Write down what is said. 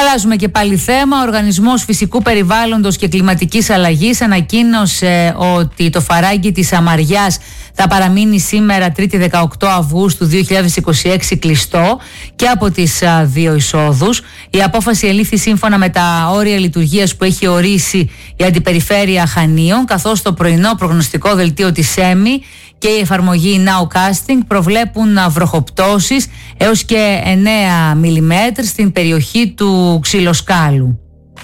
Αλλάζουμε και πάλι θέμα. Ο Οργανισμός Φυσικού Περιβάλλοντος και Κλιματικής Αλλαγής ανακοίνωσε ότι το φαράγγι της Αμαριάς θα παραμείνει σήμερα, Τρίτη 18 Αυγούστου 2026, κλειστό και από τις δύο εισόδους. Η απόφαση ελήφθη σύμφωνα με τα όρια λειτουργίας που έχει ορίσει η Αντιπεριφέρεια Χανίων, καθώς το πρωινό προγνωστικό δελτίο της ΕΜΗ και η εφαρμογή Nowcasting προβλέπουν βροχοπτώσεις έως και 9 mm στην περιοχή του Ξυλοσκάλου.